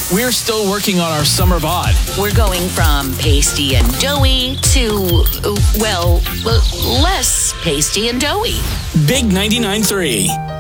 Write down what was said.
We're still working on our summer VOD. We're going from pasty and doughy to, well, less pasty and doughy. Big 99.3.